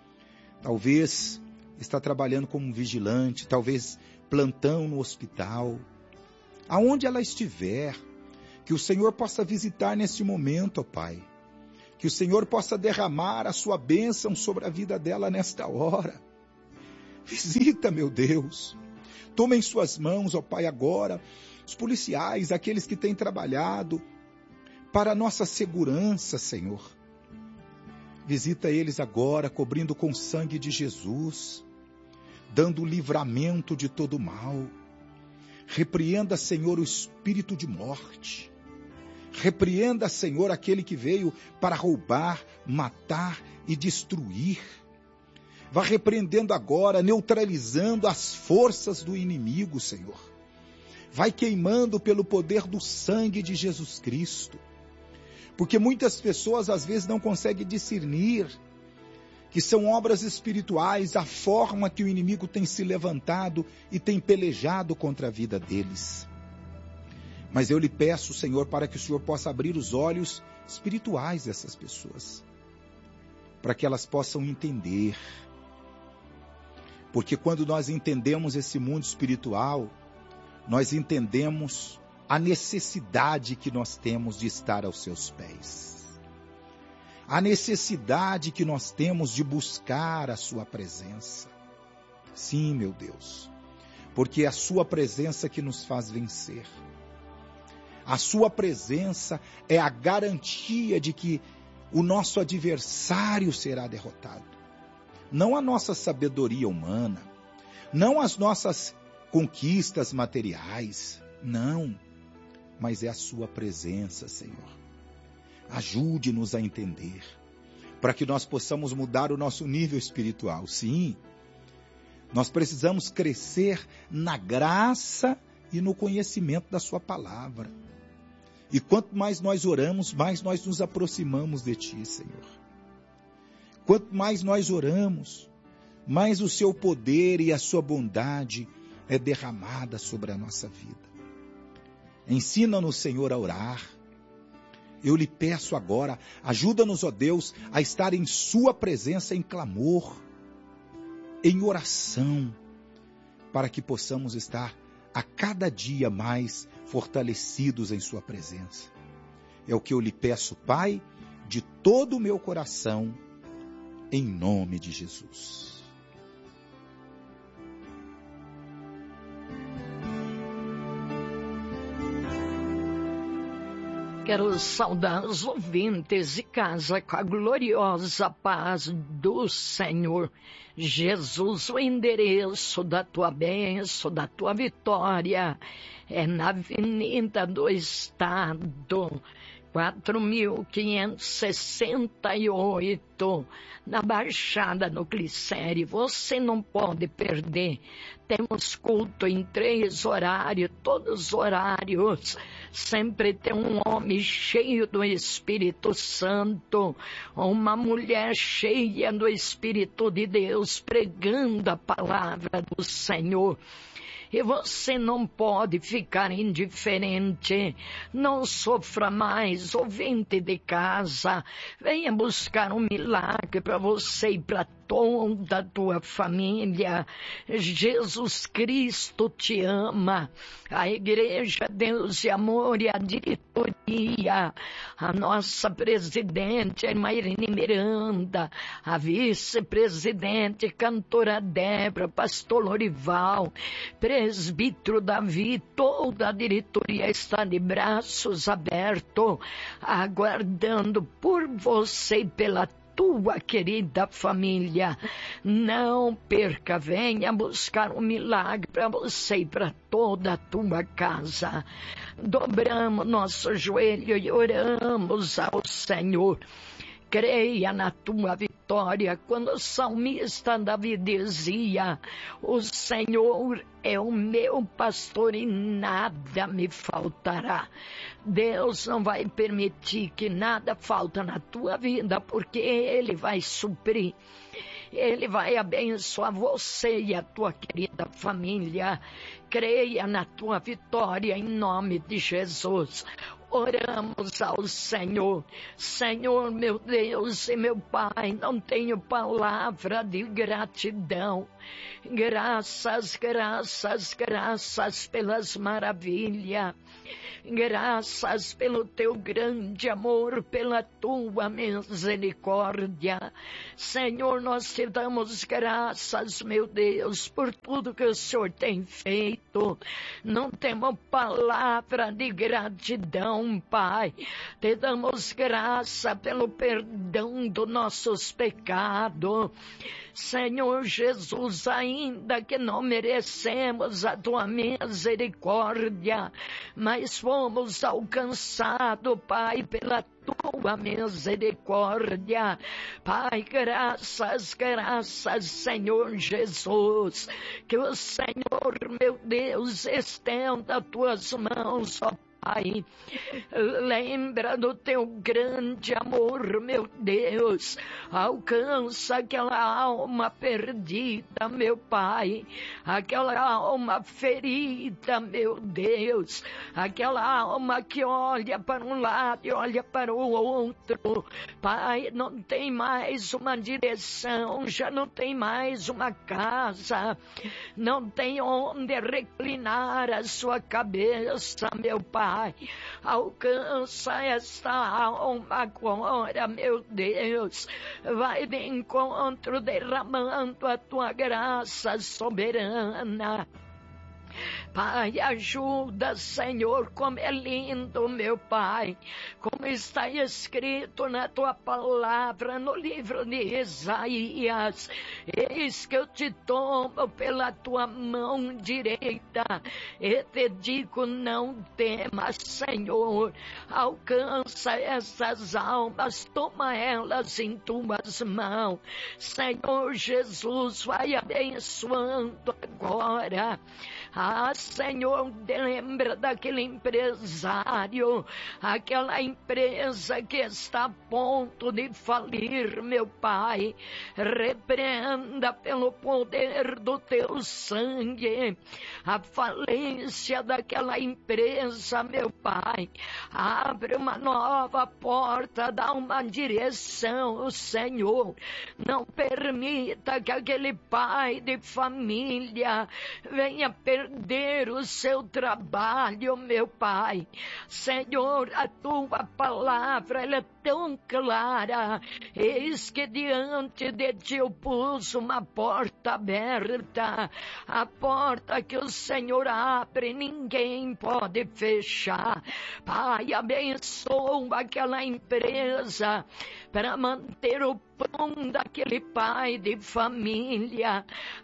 Talvez está trabalhando como vigilante, talvez plantão no hospital. Aonde ela estiver, que o Senhor possa visitar neste momento, ó Pai. Que o Senhor possa derramar a sua bênção sobre a vida dela nesta hora. Visita, meu Deus. Toma em suas mãos, ó Pai, agora, os policiais, aqueles que têm trabalhado para a nossa segurança, Senhor. Visita eles agora, cobrindo com o sangue de Jesus, dando livramento de todo mal. Repreenda, Senhor, o espírito de morte. Repreenda, Senhor, aquele que veio para roubar, matar e destruir. Vá repreendendo agora, neutralizando as forças do inimigo, Senhor. Vai queimando pelo poder do sangue de Jesus Cristo. Porque muitas pessoas às vezes não conseguem discernir que são obras espirituais a forma que o inimigo tem se levantado e tem pelejado contra a vida deles. Mas eu lhe peço, Senhor, para que o Senhor possa abrir os olhos espirituais dessas pessoas, para que elas possam entender. Porque quando nós entendemos esse mundo espiritual, nós entendemos a necessidade que nós temos de estar aos seus pés. A necessidade que nós temos de buscar a sua presença. Sim, meu Deus, porque é a sua presença que nos faz vencer. A sua presença é a garantia de que o nosso adversário será derrotado. Não a nossa sabedoria humana, não as nossas conquistas materiais, não, mas é a sua presença, Senhor. Ajude-nos a entender, para que nós possamos mudar o nosso nível espiritual. Sim, nós precisamos crescer na graça e no conhecimento da sua palavra. E quanto mais nós oramos, mais nós nos aproximamos de Ti, Senhor. Quanto mais nós oramos, mais o Seu poder e a Sua bondade é derramada sobre a nossa vida. Ensina-nos, Senhor, a orar. Eu lhe peço agora, ajuda-nos, ó Deus, a estar em Sua presença em clamor, em oração, para que possamos estar a cada dia mais fortalecidos em Sua presença. É o que eu lhe peço, Pai, de todo o meu coração, em nome de Jesus. Quero saudar os ouvintes de casa com a gloriosa paz do Senhor Jesus. O endereço da tua bênção, da tua vitória, é na Avenida do Estado, quatro mil quinhentos e sessenta e oito, na Baixada no Glicério. Você não pode perder. Temos culto em três horários, todos os horários. Sempre tem um homem cheio do Espírito Santo, uma mulher cheia do Espírito de Deus, pregando a palavra do Senhor. E você não pode ficar indiferente. Não sofra mais, ouvinte de casa. Venha buscar um milagre para você e para toda a tua família. Jesus Cristo te ama. A Igreja Deus e Amor e a diretoria, a nossa presidente, a irmã Irene Miranda, a vice-presidente, cantora Débora, pastor Lorival, presbítero Davi, toda a diretoria está de braços abertos, aguardando por você e pela tua querida família. Não perca, venha buscar um milagre para você e para toda a tua casa. Dobramos nosso joelho e oramos ao Senhor. Creia na tua vitória. Quando o salmista Davi dizia: o Senhor é o meu pastor e nada me faltará. Deus não vai permitir que nada falte na tua vida, porque Ele vai suprir. Ele vai abençoar você e a tua querida família. Creia na tua vitória em nome de Jesus. Oramos ao Senhor. Senhor, meu Deus e meu Pai, não tenho palavra de gratidão. Graças, graças, graças pelas maravilhas. Graças pelo teu grande amor, pela tua misericórdia. Senhor, nós te damos graças, meu Deus, por tudo que o Senhor tem feito. Não temos palavra de gratidão, Pai. Te damos graça pelo perdão dos nossos pecados. Senhor Jesus, ainda que não merecemos a tua misericórdia, mas fomos alcançados, Pai, pela tua misericórdia. Pai, graças, graças, Senhor Jesus, que o Senhor, meu Deus, estenda tuas mãos, ó Pai, lembra do teu grande amor, meu Deus, alcança aquela alma perdida, meu Pai, aquela alma ferida, meu Deus, aquela alma que olha para um lado e olha para o outro, Pai, não tem mais uma direção, já não tem mais uma casa, não tem onde reclinar a sua cabeça, meu Pai. Alcança esta alma agora, meu Deus, vai de encontro derramando a tua graça soberana. Pai, ajuda, Senhor, como é lindo, meu Pai, como está escrito na tua palavra, no livro de Isaías, eis que eu te tomo pela tua mão direita, e te digo, não temas, Senhor, alcança essas almas, toma elas em tuas mãos, Senhor Jesus, vai abençoando agora. Ah, Senhor, lembra daquele empresário, aquela empresa que está a ponto de falir, meu Pai. Repreenda pelo poder do teu sangue a falência daquela empresa, meu Pai. Abre uma nova porta, dá uma direção, Senhor. Não permita que aquele pai de família venha perder o seu trabalho, meu Pai. Senhor, a tua palavra, ela é tão clara. Eis que diante de ti eu pus uma porta aberta. A porta que o Senhor abre, ninguém pode fechar. Pai, abençoa aquela empresa para manter o pão daquele pai de família.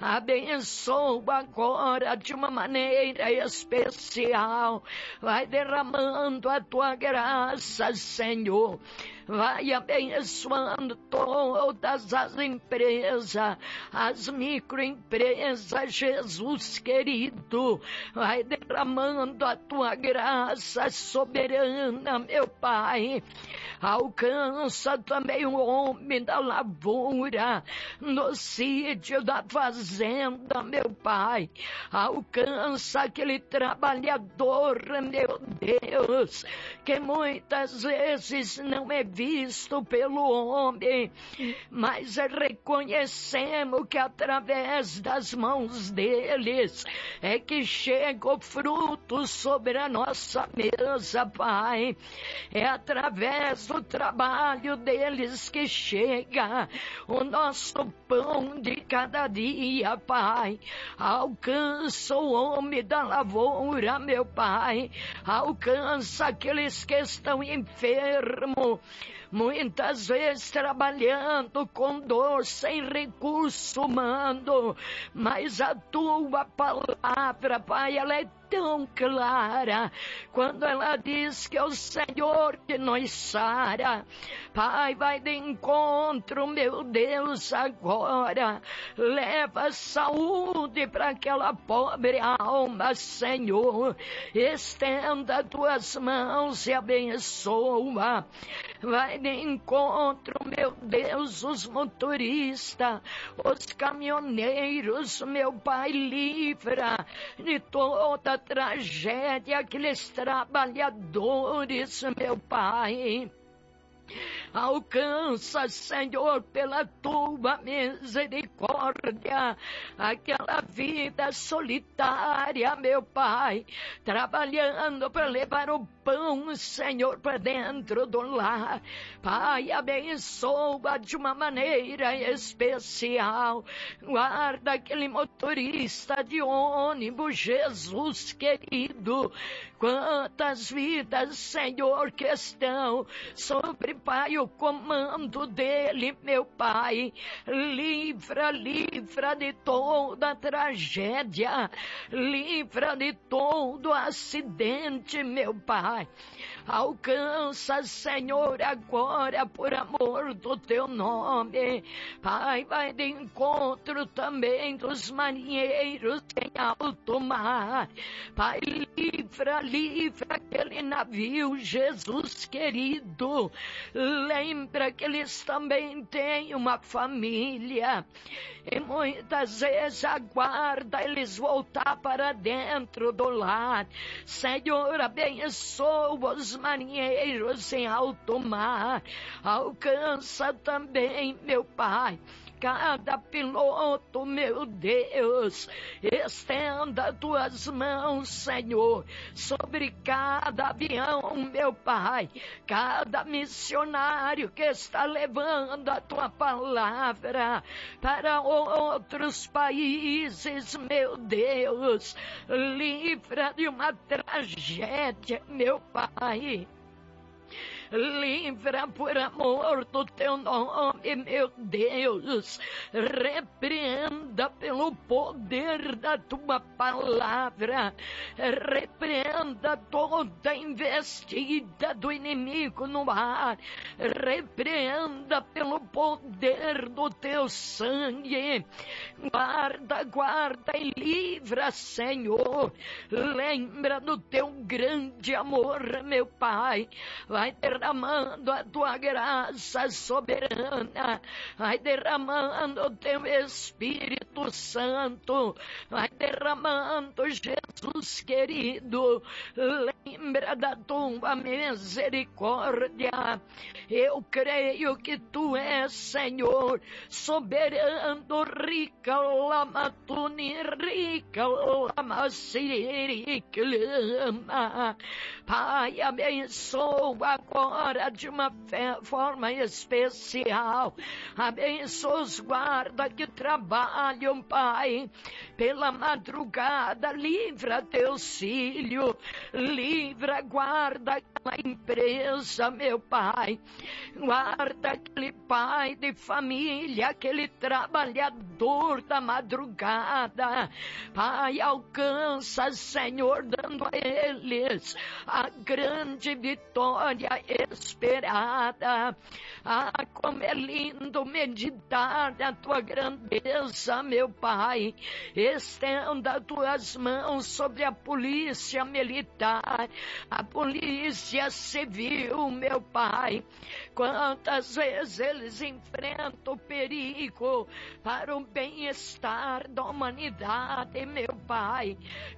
Abençoa agora de uma maneira especial. Vai derramando a tua graça, Senhor. Vai abençoando todas as empresas, as microempresas, Jesus querido. Vai derramando a tua graça soberana, meu Pai. Alcança também o homem da lavoura, no sítio da fazenda, meu Pai. Alcança aquele trabalhador, meu Deus, que muitas vezes não é visto pelo homem, mas reconhecemos que através das mãos deles é que chega o fruto sobre a nossa mesa, Pai. É através do trabalho deles que chega o nosso pão de cada dia, Pai. Alcança o homem da lavoura, meu Pai. Alcança aqueles que estão enfermos, muitas vezes trabalhando com dor, sem recurso humano, mas a tua palavra, Pai, ela é tão clara, quando ela diz que é o Senhor que nos sara. Pai, vai de encontro, meu Deus, agora. Leva saúde para aquela pobre alma, Senhor. Estenda tuas mãos e abençoa. Vai de encontro, meu Deus, os motoristas, os caminhoneiros, meu Pai, livra de toda tragédia aqueles trabalhadores, meu Pai. Alcança, Senhor, pela tua misericórdia, aquela vida solitária, meu Pai, trabalhando para levar o pão, Senhor, para dentro do lar. Pai, abençoa de uma maneira especial. Guarda aquele motorista de ônibus, Jesus querido. Quantas vidas, Senhor, que estão sobre Tome, Pai, o comando dele, meu Pai. Livra, livra de toda tragédia. Livra de todo acidente, meu Pai. Alcança, Senhor, agora, por amor do teu nome. Pai, vai de encontro também dos marinheiros em alto mar. Pai, livra, livra aquele navio, Jesus querido. Lembra que eles também têm uma família. E muitas vezes aguarda eles voltar para dentro do lar. Senhor, abençoa os marinheiros em alto mar. Alcança também, meu Pai, cada piloto, meu Deus. Estenda tuas mãos, Senhor, sobre cada avião, meu Pai. Cada missionário que está levando a tua palavra para outros países, meu Deus. Livra de uma tragédia, meu Pai. Livra por amor do teu nome, meu Deus. Repreenda pelo poder da tua palavra. Repreenda toda investida do inimigo no ar. Repreenda pelo poder do teu sangue. Guarda, guarda e livra, Senhor. Lembra do teu grande amor, meu Pai. Vai derramando a tua graça soberana, vai derramando o teu Espírito Santo, vai derramando, Jesus querido. Lembra da tua misericórdia. Eu creio que tu és, Senhor, soberano, rica lamatuni, rica lamasiri, clama. Pai, abençoa agora de uma forma especial. Abençoa os guardas que trabalham, Pai, pela madrugada. Livra teus filhos, livra, guarda aquela empresa, meu Pai. Guarda aquele pai de família, aquele trabalhador da madrugada. Pai, alcança, Senhor, dando a eles a grande vitória esperada. Ah, como é lindo meditar na tua grandeza, meu Pai. Estenda tuas mãos sobre a polícia militar, a polícia civil, meu Pai. Quantas vezes eles enfrentam perigo para o bem-estar da humanidade, meu Pai.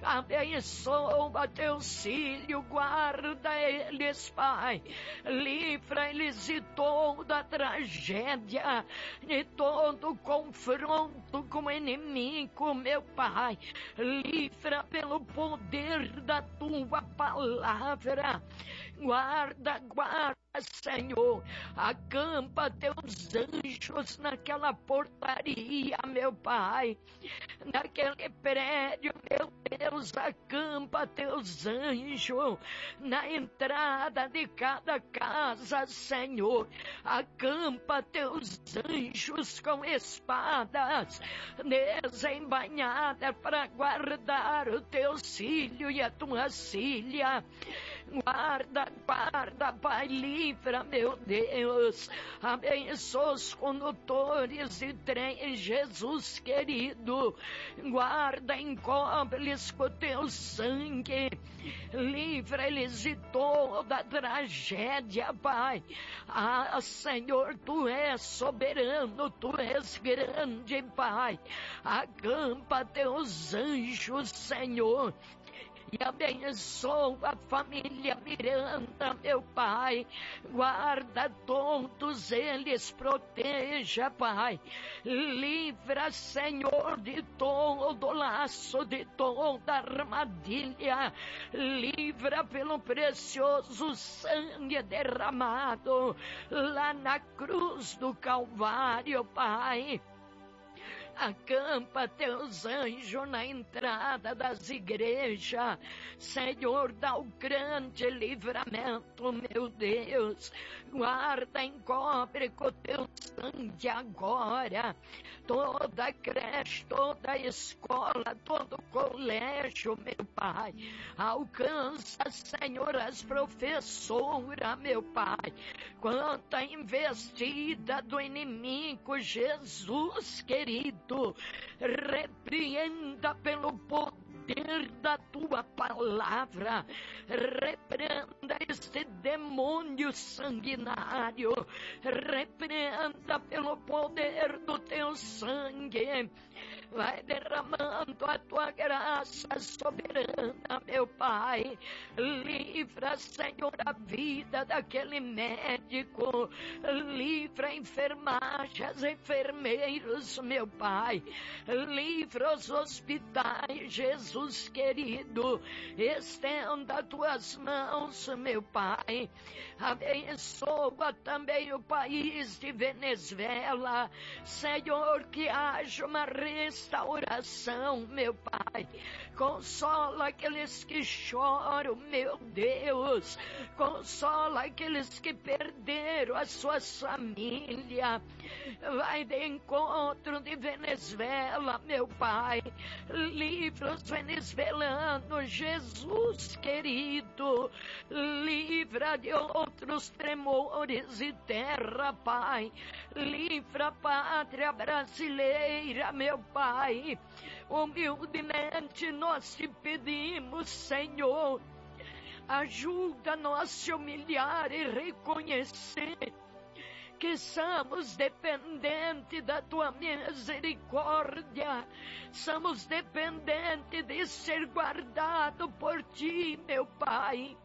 Abençoa teus filhos, guarda eles, Pai. Livra eles de toda tragédia, de todo confronto com o inimigo, meu Pai. Livra pelo poder da tua palavra. Guarda, guarda, Senhor. Acampa teus anjos naquela portaria, meu Pai. Naquele prédio, meu Deus, acampa teus anjos na entrada de cada casa, Senhor. Acampa teus anjos com espadas desembainhadas para guardar o teu filho e a tua filha. Guarda, guarda, Pai, livra, meu Deus. Abençoa os condutores de trem, Jesus querido. Guarda, encobre-lhes com o teu sangue. Livra eles de toda tragédia, Pai. Ah, Senhor, tu és soberano, tu és grande, Pai. Acampa teus anjos, Senhor. E abençoa a família Miranda, meu Pai. Guarda todos eles, proteja, Pai. Livra, Senhor, de todo laço, de toda armadilha. Livra pelo precioso sangue derramado lá na cruz do Calvário, Pai. Acampa teus anjos na entrada das igrejas. Senhor, dá o grande livramento, meu Deus. Guarda, encobre com teu sangue agora toda creche, toda escola, todo colégio, meu Pai. Alcança, Senhor, as professoras, meu Pai. Quanta investida do inimigo, Jesus querido, repreenda pelo poder da tua palavra, repreenda este demônio sanguinário, repreenda pelo poder do teu sangue, vai derramando a tua graça soberana, meu Pai. Livra, Senhor, a vida daquele médico, livra a enfermagem, os enfermeiros, meu Pai, livra os hospitais, Jesus Jesus querido, estenda tuas mãos, meu Pai, abençoa também o país de Venezuela, Senhor, que haja uma restauração, meu Pai, consola aqueles que choram, meu Deus, consola aqueles que perderam as suas famílias, vai de encontro de Venezuela, meu Pai, livra os venezuelanos, Jesus querido, livra de outros tremores de terra, Pai, livra a pátria brasileira, meu Pai, humildemente nós te pedimos, Senhor, ajuda-nos a se humilhar e reconhecer que somos dependentes da tua misericórdia, somos dependentes de ser guardados por ti, meu Pai.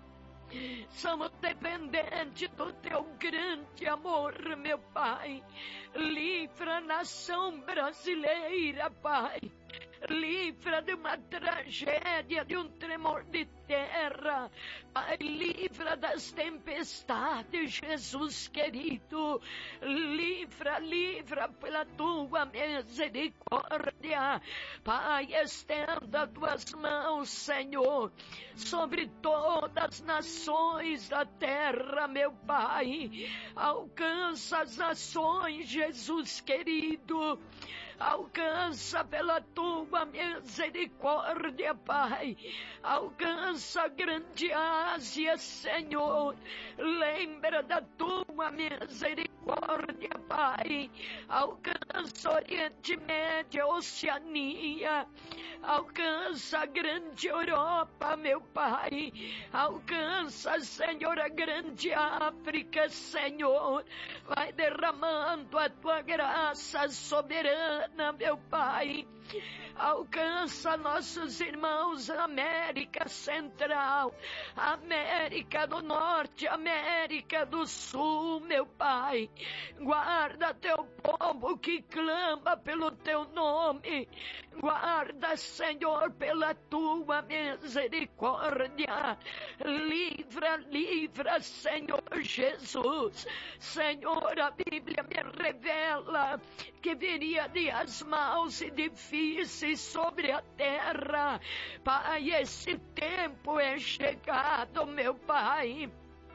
Somos dependentes do teu grande amor, meu Pai. Livra a nação brasileira, Pai. Livra de uma tragédia, de um tremor de terra, Pai, livra das tempestades, Jesus querido, livra, livra pela tua misericórdia, Pai, estenda tuas mãos, Senhor, sobre todas as nações da terra, meu Pai, alcança as nações, Jesus querido, alcança pela tua misericórdia, Pai, alcança a grande Ásia, Senhor, lembra da tua misericórdia, Pai, alcança o Oriente Médio, Oceania, alcança a grande Europa, meu Pai, alcança, Senhor, a grande África, Senhor, vai derramando a tua graça soberana, meu Pai, alcança nossos irmãos na América Central, América do Norte, América do Sul, meu Pai, guarda teu povo que clama pelo teu nome, guarda, Senhor, pela tua misericórdia, livra, livra, Senhor Jesus, Senhor, a Bíblia me revela que viria dias maus e difíceis sobre a terra, Pai, esse tempo é chegado, meu Pai.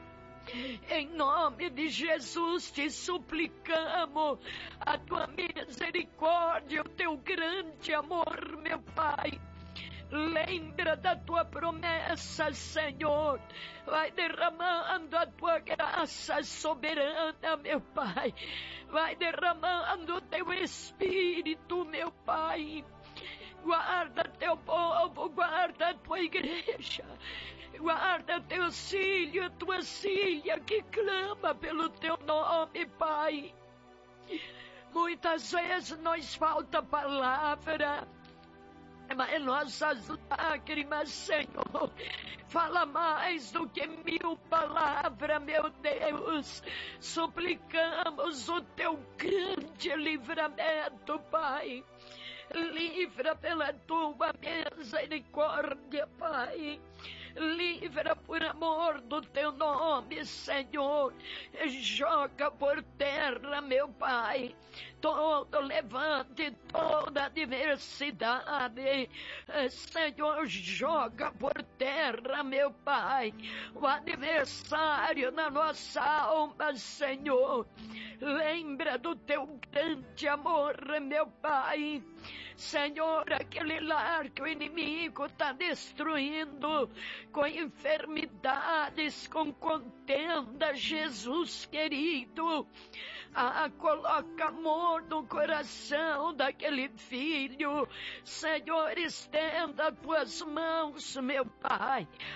Em nome de Jesus te suplicamos a tua misericórdia, o teu grande amor, meu Pai. Lembra da tua promessa, Senhor. Vai derramando a tua graça soberana, meu Pai. Vai derramando o teu Espírito, meu Pai. Guarda teu povo, guarda a tua igreja. Guarda teus filhos, tuas filhas que clama pelo teu nome, Pai. Muitas vezes nos falta palavra, mas nossas lágrimas, Senhor, fala mais do que mil palavras, meu Deus. Suplicamos o teu grande livramento, Pai. Livra pela tua misericórdia, Pai. livra por amor do teu nome, Senhor. Joga por terra, meu Pai, todo levante, toda adversidade. Senhor, joga por terra, meu Pai, o adversário na nossa alma, Senhor. Lembra do teu grande amor, meu Pai. Senhor, aquele lar que o inimigo está destruindo com enfermidades, com contenda, Jesus querido, ah, coloca amor no coração daquele filho. Senhor, estenda as tuas mãos, meu Pai.